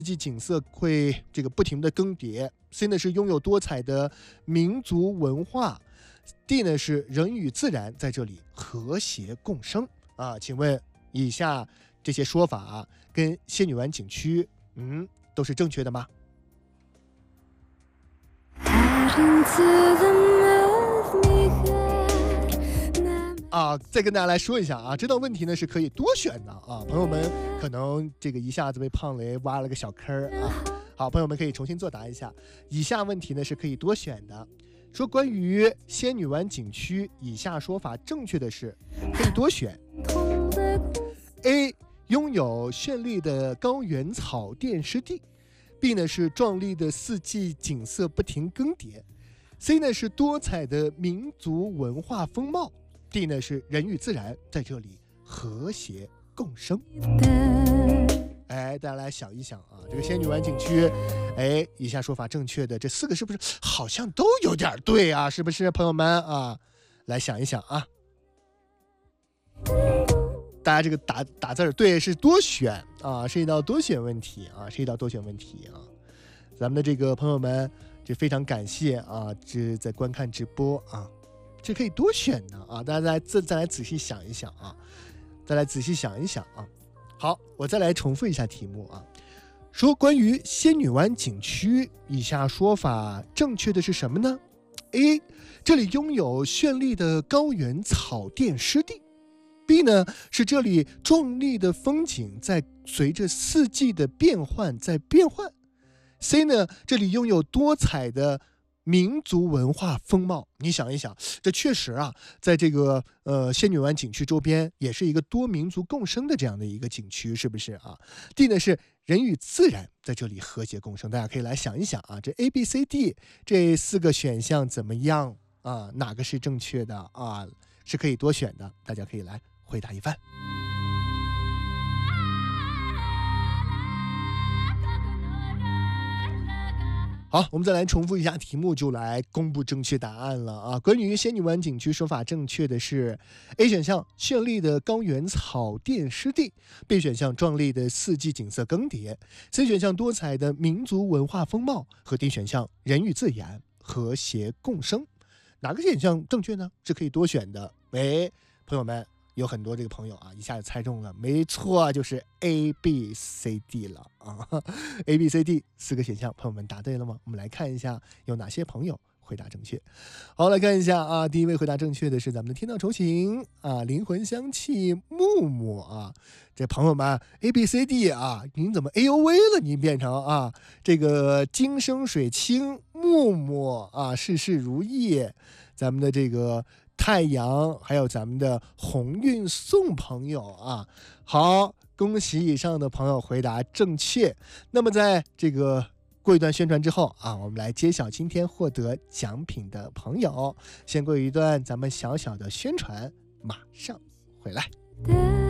季景色会这个不停的更迭。C 呢是拥有多彩的民族文化。D 呢是人与自然在这里和谐共生啊。请问以下这些说法跟仙女湾景区都是正确的吗？再跟大家来说一下这道问题呢是可以多选的朋友们可能这个一下子被胖雷挖了个小坑好，朋友们可以重新作答一下。以下问题呢是可以多选的，说关于仙女湾景区，以下说法正确的是可以多选。A 拥有绚丽的高原草甸湿地。B 呢是壮丽的四季景色不停更迭。C 呢是多彩的民族文化风貌。D 呢是人与自然在这里和谐共生。大家来想一想这个仙女湾景区，以下说法正确的这4个是不是好像都有点对是不是朋友们来想一想大家这个打字对是多选是一道多选问题咱们的这个朋友们这非常感谢这在观看直播这可以多选的大家再来仔细想一想好，我再来重复一下题目说关于仙女湾景区，以下说法正确的是什么呢？ A 这里拥有绚丽的高原草甸湿地。 B 呢是这里壮丽的风景在随着四季的变换在变换。 C 呢这里拥有多彩的民族文化风貌。你想一想，这确实在这个仙女湾景区周边也是一个多民族共生的这样的一个景区，是不是D 呢是人与自然在这里和谐共生。大家可以来想一想这 A、B、C、D 这4个选项怎么样哪个是正确的是可以多选的，大家可以来回答一番。好，我们再来重复一下题目，就来公布正确答案了关于仙女湾景区，说法正确的是 A 选项绚丽的高原草甸湿地， B 选项壮丽的四季景色更迭， C 选项多彩的民族文化风貌，和 D 选项人与自然和谐共生。哪个选项正确呢？是可以多选的。朋友们有很多这个朋友一下就猜中了，没错，就是 A、B、C、D 了A、B、C、D 4个选项，朋友们答对了吗？我们来看一下有哪些朋友回答正确。好，来看一下第一位回答正确的是咱们的天道酬勤灵魂香气木木这朋友们 A、B、C、D 您怎么 AOV 了？您变成这个金生水清木木事事如意，咱们的这个太阳，还有咱们的鸿运宋朋友好，恭喜以上的朋友回答正确。那么在这个过一段宣传之后我们来揭晓今天获得奖品的朋友。先过一段咱们小小的宣传，马上回来。